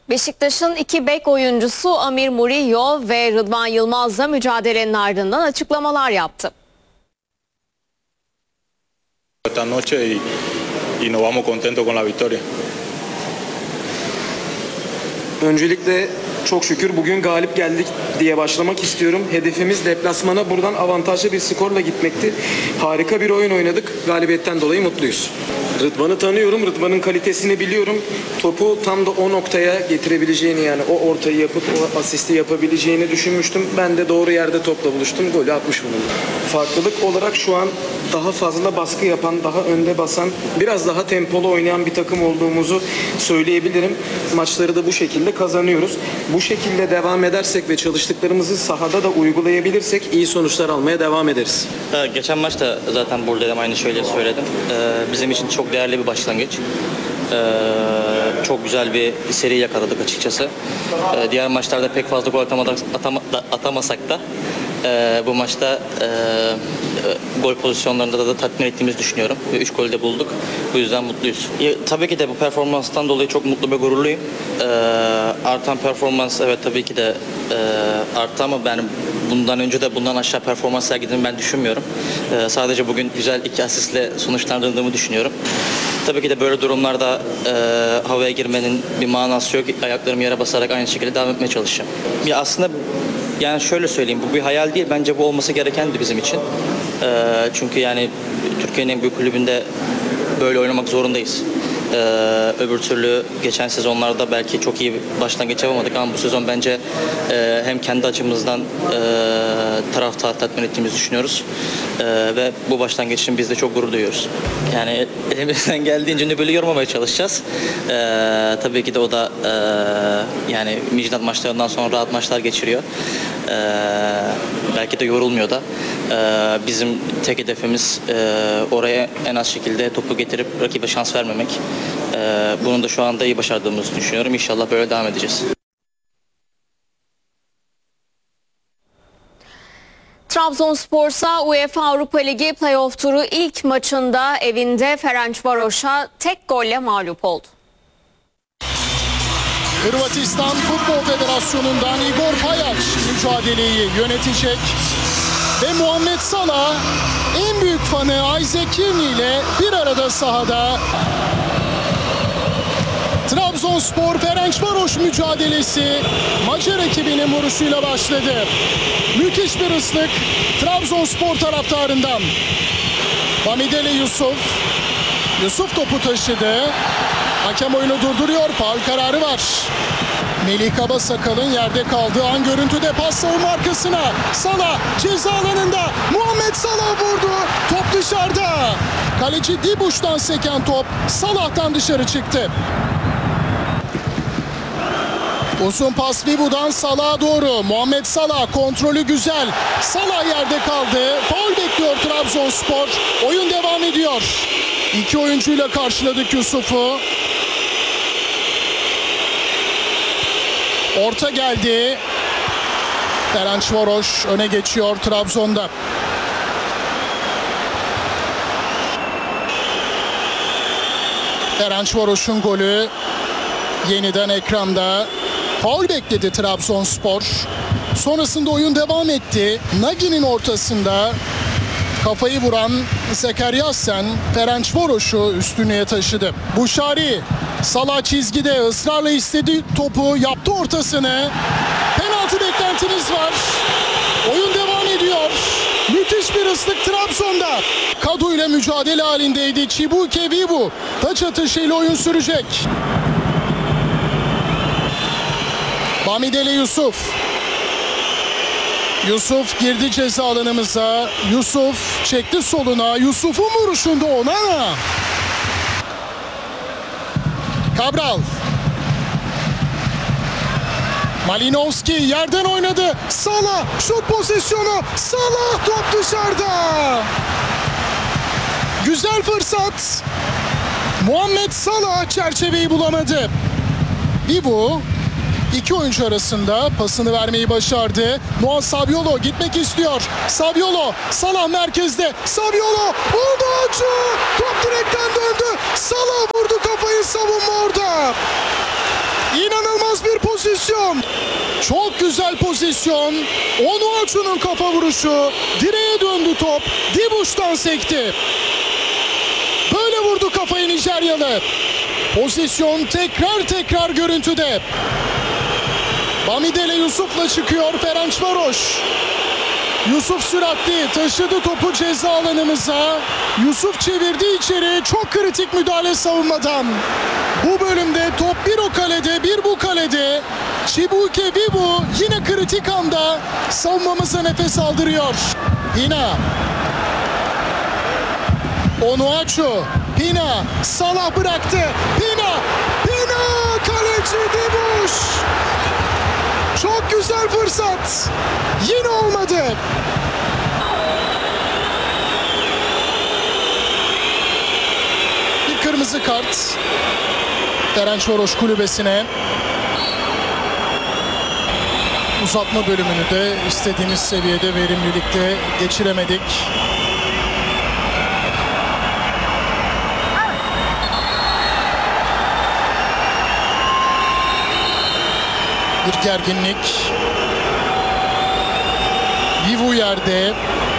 Beşiktaş'ın iki bek oyuncusu Amir Murillo ve Rıdvan Yılmaz'la mücadelenin ardından açıklamalar yaptı. Esta noche y nos vamos contentos con la victoria. Öncelikle çok şükür bugün galip geldik diye başlamak istiyorum. Hedefimiz deplasmana buradan avantajlı bir skorla gitmekti. Harika bir oyun oynadık. Galibiyetten dolayı mutluyuz. Rıdvan'ı tanıyorum. Rıdvan'ın kalitesini biliyorum. Topu tam da o noktaya getirebileceğini, yani o ortayı yapıp o asisti yapabileceğini düşünmüştüm. Ben de doğru yerde topla buluştum. Golü atmış bulundum. Farklılık olarak şu an daha fazla baskı yapan, daha önde basan, biraz daha tempolu oynayan bir takım olduğumuzu söyleyebilirim. Maçları da bu şekilde kazanıyoruz. Bu şekilde devam edersek ve çalıştıklarımızı sahada da uygulayabilirsek iyi sonuçlar almaya devam ederiz. Geçen maçta zaten buradaydım, aynı şeyleri söyledim. Bizim için çok değerli bir başlangıç. Çok güzel bir seri yakaladık açıkçası. Diğer maçlarda pek fazla gol atamasak da bu maçta gol pozisyonlarında da tatmin ettiğimizi düşünüyorum. Ve 3 golü de bulduk. Bu yüzden mutluyuz. Tabii ki de bu performanstan dolayı çok mutlu ve gururluyum. Artan performans, evet, tabii ki de arttı ama ben bundan önce de bundan aşağı performans sergilediğimi ben düşünmüyorum. Sadece bugün güzel 2 asistle sonuçlandırdığımı düşünüyorum. Tabii ki de böyle durumlarda havaya girmenin bir manası yok. Ayaklarımı yere basarak aynı şekilde devam etmeye çalışacağım. Ya aslında, yani şöyle söyleyeyim, bu bir hayal değil. Bence bu olması gerekendi bizim için. Çünkü yani Türkiye'nin en büyük kulübünde böyle oynamak zorundayız. Öbür türlü geçen sezonlarda belki çok iyi bir başlangıç yapamadık ama bu sezon bence hem kendi açımızdan taraftarı tatmin ettiğimizi düşünüyoruz. Ve bu başlangıç için biz de çok gurur duyuyoruz. Yani elimizden geldiğince nübülü yormamaya çalışacağız. Tabii ki de o da yani Midland maçlarından sonra rahat maçlar geçiriyor. Belki de yorulmuyor da. Bizim tek hedefimiz oraya en az şekilde topu getirip rakibe şans vermemek. Bunu da şu anda iyi başardığımızı düşünüyorum. İnşallah böyle devam edeceğiz. Trabzonspor'sa UEFA Avrupa Ligi playoff turu ilk maçında evinde Ferencvaros'a tek golle mağlup oldu. Hırvatistan Futbol Federasyonu'ndan Igor Pajac mücadeleyi yönetecek ve Muhammed Salah en büyük fanı Isaac Kearney ile bir arada sahada. Trabzonspor Ferencvaros mücadelesi Macar ekibinin vuruşuyla başladı. Müthiş bir ıslık Trabzonspor taraftarından. Bamidele Yusuf topu taşıdı. Hakem oyunu durduruyor. Faul kararı var. Melih Kabasakal'ın yerde kaldığı an görüntüde, pas savunma arkasına. Salah ceza alanında. Muhammed Salah vurdu. Top dışarıda. Kaleci Dibuş'tan seken top Salah'tan dışarı çıktı. Uzun pas Vibu'dan Salah'a doğru. Muhammed Salah kontrolü güzel. Salah yerde kaldı. Faul bekliyor Trabzonspor. Oyun devam ediyor. 2 oyuncuyla karşıladık Yusuf'u. Orta geldi. Ferencvaros öne geçiyor Trabzon'da. Ferencvaros'un golü yeniden ekranda. Faul bekledi Trabzonspor. Sonrasında oyun devam etti. Nagi'nin ortasında kafayı vuran Zekeryasen Ferencvaros'u üstünlüğe taşıdı. Buşari Salah çizgide ısrarla istedi topu, yaptı ortasını. Penaltı beklentimiz var. Oyun devam ediyor. Müthiş bir ıslık Trabzon'da. Kadu ile mücadele halindeydi. Chibuike Vibu taç atışıyla oyun sürecek. Bamidele Yusuf girdi ceza alanımıza. Yusuf çekti soluna. Yusuf'un vuruşunda Onana. Cabral. Malinovski yerden oynadı. Salah şut pozisyonu. Salah, top dışarıda. Güzel fırsat. Muhammed Salah çerçeveyi bulamadı. Vibu 2 oyuncu arasında pasını vermeyi başardı. Noah Saviolo gitmek istiyor. Saviolo, Salah merkezde. Saviolo oldu açı. Top direkten döndü. Salah vurdu kafayı, savunma orada. İnanılmaz bir pozisyon. Çok güzel pozisyon. Onuachu'nun kafa vuruşu. Direğe döndü top. Dibuş'tan sekti. Böyle vurdu kafayı Nijeryalı. Pozisyon tekrar görüntüde. Bamidele Yusuf'la çıkıyor Ferencvaros. Yusuf süratli taşıdı topu ceza alanımıza. Yusuf çevirdi içeri. Çok kritik müdahale savunmadan. Bu bölümde top bir o kalede bir bu kalede. Chibuike Vivu yine kritik anda savunmamıza nefes aldırıyor. Pina. Onuachu. Pina. Salah bıraktı. Pina. Kaleci Dibuş. Çok güzel fırsat. Yine olmadı. Bir kırmızı kart. Ferencvaros kulübesine. Uzatma bölümünü de istediğimiz seviyede verimlilikte geçiremedik. Bir gerginlik. Vivu yerde.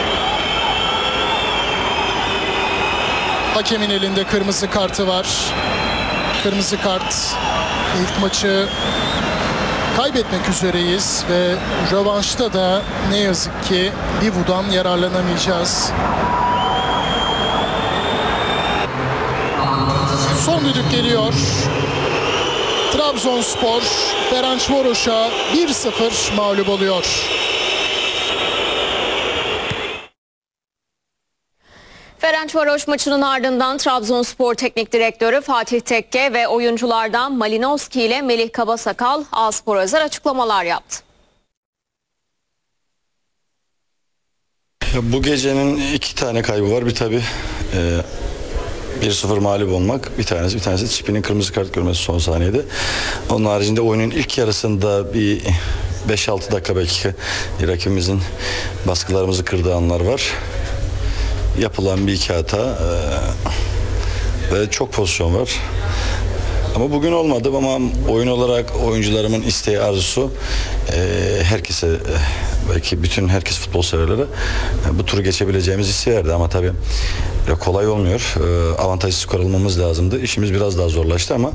Hakemin elinde kırmızı kartı var. Kırmızı kart. İlk maçı kaybetmek üzereyiz ve rövanşta da ne yazık ki Vivu'dan yararlanamayacağız. Son düdük geliyor. Trabzonspor Ferencvaros'a 1-0 mağlup oluyor. Ferencvaros maçının ardından Trabzonspor Teknik Direktörü Fatih Tekke ve oyunculardan Malinowski ile Melih Kabasakal A-Spor'a özel açıklamalar yaptı. Bu gecenin 2 tane kaybı var. Bir tabii 1-0 mağlup olmak. Bir tanesi Çipi'nin kırmızı kart görmesi son saniyede. Onun haricinde oyunun ilk yarısında bir 5-6 dakika belki rakibimizin baskılarımızı kırdığı anlar var. Yapılan bir iki hata ve çok pozisyon var. Ama bugün olmadı ama oyun olarak oyuncularımın isteği, arzusu herkese, belki bütün herkes futbol severlere bu turu geçebileceğimiz hissi verdi ama tabii kolay olmuyor. Avantajlı skor almamız lazımdı. İşimiz biraz daha zorlaştı ama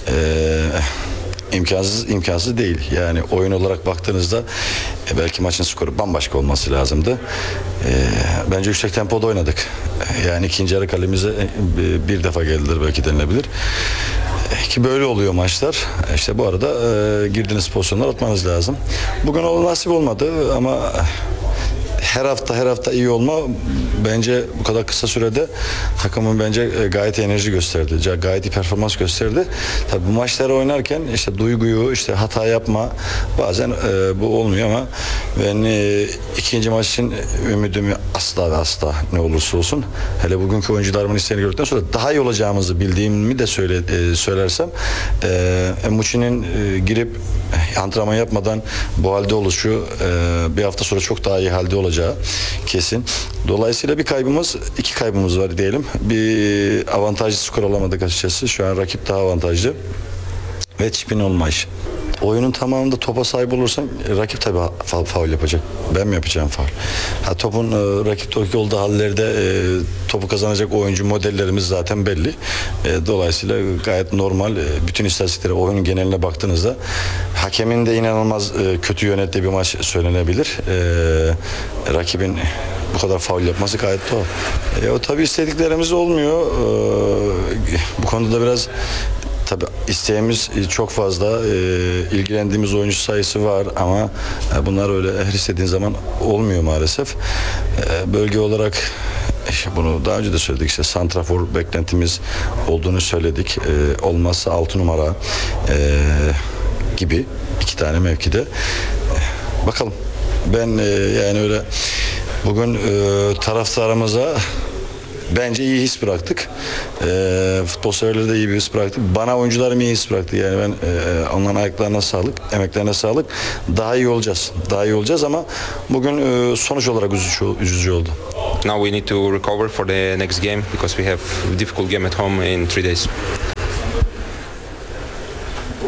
imkansız değil. Yani oyun olarak baktığınızda belki maçın skoru bambaşka olması lazımdı. Bence yüksek tempoda oynadık. Yani ikinci yarı kalemize bir defa geldiler belki denilebilir. Ki böyle oluyor maçlar. İşte bu arada girdiğiniz pozisyonlar atmanız lazım. Bugün o nasip olmadı ama her hafta iyi olma bence bu kadar kısa sürede takımın bence gayet enerji gösterdi. Gayet iyi performans gösterdi. Tabii bu maçları oynarken işte duyguyu, işte hata yapma bazen bu olmuyor ama ben ikinci maç için ümidimi asla ne olursa olsun hele bugünkü oyuncularımın isteğini gördükten sonra daha iyi olacağımızı bildiğimi de söylersem Muçi'nin girip antrenman yapmadan bu halde oluşu bir hafta sonra çok daha iyi halde olacağı kesin. Dolayısıyla iki kaybımız var diyelim. Bir avantajlı skor alamadık açıkçası. Şu an rakip daha avantajlı. Ve Çip'in olmayış. Oyunun tamamında topa sahip olursan rakip tabii faul yapacak. Ben mi yapacağım faul? Topun rakip olduğu hallerde topu kazanacak oyuncu modellerimiz zaten belli. Dolayısıyla gayet normal. Bütün istatistiklere, oyunun geneline baktığınızda hakemin de inanılmaz kötü yönettiği bir maç söylenebilir. Rakibin bu kadar faul yapması gayet doğal. O tabii istediklerimiz olmuyor. Bu konuda da biraz tabii isteğimiz çok fazla, ilgilendiğimiz oyuncu sayısı var ama bunlar öyle her istediğin zaman olmuyor maalesef. Bölge olarak bunu daha önce de söyledik, işte santrafor beklentimiz olduğunu söyledik. Olmazsa 6 numara gibi 2 tane mevkide. Bakalım. Ben yani öyle bugün taraftarımıza bence iyi his bıraktık. Futbol severlere de iyi bir his bıraktık. Bana oyuncularım iyi his bıraktı. Yani ben onların ayaklarına sağlık, emeklerine sağlık. Daha iyi olacağız ama bugün sonuç olarak üzücü oldu. Now we need to recover for the next game because we have a difficult game at home in 3 days.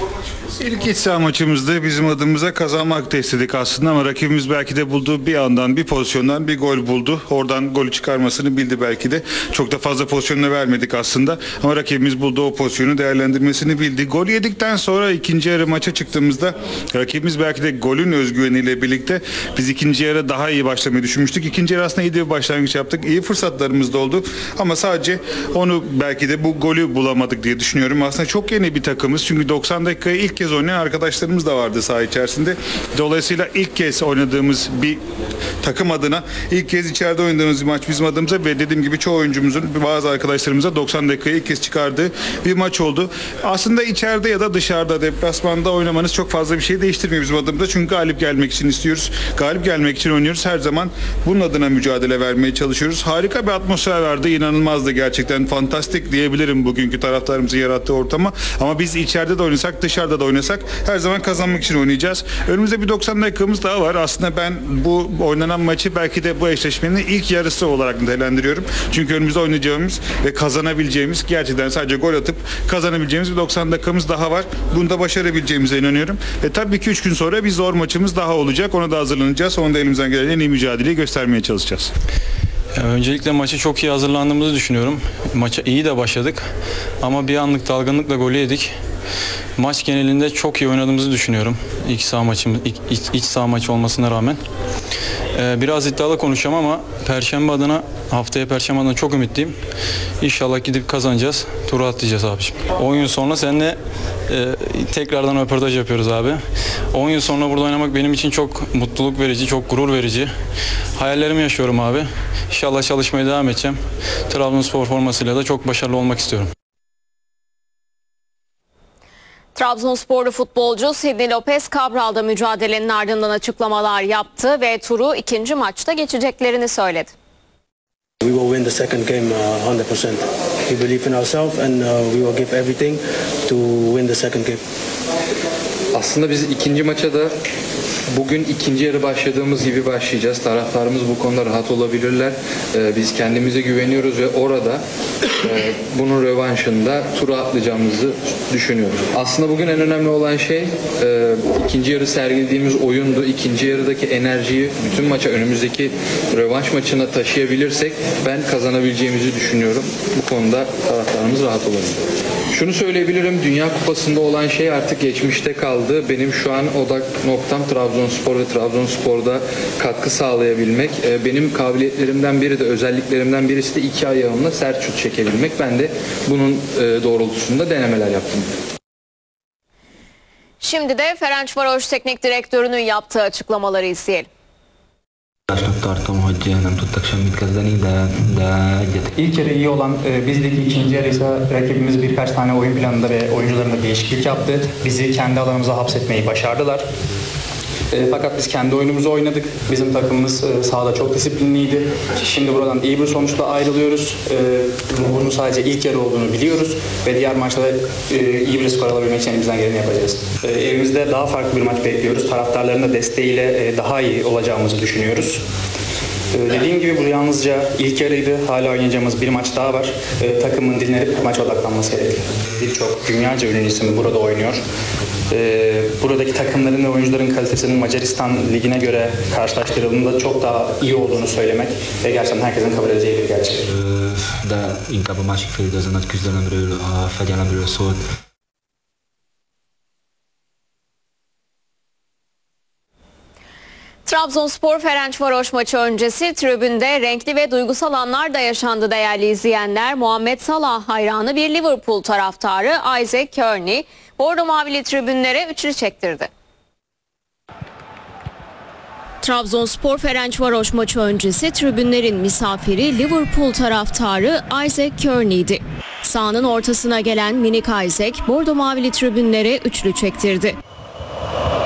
İlk iç saha maçımızda bizim adımıza kazanmak da istedik aslında ama rakibimiz belki de bulduğu bir andan, bir pozisyondan bir gol buldu. Oradan golü çıkarmasını bildi belki de. Çok da fazla pozisyonuna vermedik aslında ama rakibimiz bulduğu o pozisyonu değerlendirmesini bildi. Gol yedikten sonra ikinci yarı maça çıktığımızda rakibimiz belki de golün özgüveniyle birlikte biz ikinci yarı daha iyi başlamayı düşünmüştük. İkinci yarı aslında iyi bir başlangıç yaptık. İyi fırsatlarımız da oldu ama sadece onu belki de bu golü bulamadık diye düşünüyorum. Aslında çok yeni bir takımız çünkü 90 dakikayı ilk kez oynayan arkadaşlarımız da vardı saha içerisinde. Dolayısıyla ilk kez oynadığımız bir takım adına ilk kez içeride oynadığımız bir maç bizim adımıza ve dediğim gibi çoğu oyuncumuzun bazı arkadaşlarımıza 90 dakikayı ilk kez çıkardığı bir maç oldu. Aslında içeride ya da dışarıda deplasmanda oynamanız çok fazla bir şey değiştirmiyor bizim adımıza. Çünkü galip gelmek için istiyoruz. Galip gelmek için oynuyoruz. Her zaman bunun adına mücadele vermeye çalışıyoruz. Harika bir atmosfer vardı. İnanılmazdı gerçekten. Fantastik diyebilirim bugünkü taraftarımızın yarattığı ortama. Ama biz içeride de oynasak, dışarıda da oynasak her zaman kazanmak için oynayacağız. Önümüzde bir 90 dakikamız daha var. Aslında ben bu oynanan maçı belki de bu eşleşmenin ilk yarısı olarak nitelendiriyorum. Çünkü önümüzde oynayacağımız ve kazanabileceğimiz, gerçekten sadece gol atıp kazanabileceğimiz bir 90 dakikamız daha var. Bunu da başarabileceğimize inanıyorum. Tabii ki 3 gün sonra bir zor maçımız daha olacak. Ona da hazırlanacağız. Onu da elimizden gelen en iyi mücadeleyi göstermeye çalışacağız. Öncelikle maça çok iyi hazırlandığımızı düşünüyorum. Maça iyi de başladık ama bir anlık dalgınlıkla golü yedik. Maç genelinde çok iyi oynadığımızı düşünüyorum. İç saha maçı olmasına rağmen. Biraz iddialı konuşacağım ama haftaya Perşembe adına çok ümitliyim. İnşallah gidip kazanacağız. Turu atlayacağız abiciğim. 10 yıl sonra seninle tekrardan röportaj yapıyoruz abi. 10 yıl sonra burada oynamak benim için çok mutluluk verici, çok gurur verici. Hayallerimi yaşıyorum abi. İnşallah çalışmaya devam edeceğim. Trabzonspor formasıyla da çok başarılı olmak istiyorum. Trabzonsporlu futbolcu Sidney Lopez Cabral'da mücadelenin ardından açıklamalar yaptı ve turu ikinci maçta geçeceklerini söyledi. We will win the second game 100%. We believe in ourselves and we will give everything to win the second game. Aslında biz ikinci maça da bugün ikinci yarı başladığımız gibi başlayacağız. Taraftarımız bu konuda rahat olabilirler. Biz kendimize güveniyoruz ve orada bunun rövanşında turu atlayacağımızı düşünüyoruz. Aslında bugün en önemli olan şey ikinci yarı sergilediğimiz oyundu. İkinci yarıdaki enerjiyi bütün maça, önümüzdeki rövanş maçına taşıyabilirsek ben kazanabileceğimizi düşünüyorum. Bu konuda taraftarımız rahat olabilir. Şunu söyleyebilirim, Dünya Kupası'nda olan şey artık geçmişte kaldı. Benim şu an odak noktam Trabzonspor ve Trabzonspor'da katkı sağlayabilmek. Benim kabiliyetlerimden biri de, özelliklerimden birisi de iki ayağımla sert şut çekebilmek. Ben de bunun doğrultusunda denemeler yaptım. Şimdi de Ferencvaros Teknik Direktörü'nün yaptığı açıklamaları izleyelim. İlk yarı iyi olan bizdeki ikinci yarı ise rakibimiz birkaç tane oyun planında ve oyuncularında değişiklik yaptı. Bizi kendi alanımıza hapsetmeyi başardılar. Fakat biz kendi oyunumuzu oynadık. Bizim takımımız sahada çok disiplinliydi. Şimdi buradan iyi bir sonuçla ayrılıyoruz. Bunun sadece ilk yarı olduğunu biliyoruz ve diğer maçta da iyi bir skor alabilmek için elimizden geleni yapacağız. Evimizde daha farklı bir maç bekliyoruz. Taraftarların da desteğiyle daha iyi olacağımızı düşünüyoruz. Dediğim gibi bu yalnızca ilk yarıydı. Hala oynayacağımız bir maç daha var. Takımın dinlenip maça odaklanması gerekiyor. Birçok dünyaca ünlü isim burada oynuyor. Buradaki takımların ve oyuncuların kalitesinin Macaristan Ligi'ne göre karşılaştırıldığında çok daha iyi olduğunu söylemek ve gerçekten herkesin kabul edeceği bir gerçek. De inkább a másik fél idő az a nagy küzdelemről, a fegyelemről szólt. Trabzonspor Ferencvaros maçı öncesi tribünde renkli ve duygusal anlar da yaşandı değerli izleyenler. Muhammed Salah hayranı bir Liverpool taraftarı Isaac Kearney bordo mavili tribünlere üçlü çektirdi. Trabzonspor Ferencvaros maçı öncesi tribünlerin misafiri Liverpool taraftarı Isaac Kearney'di. Sahanın ortasına gelen minik Isaac bordo mavili tribünlere üçlü çektirdi.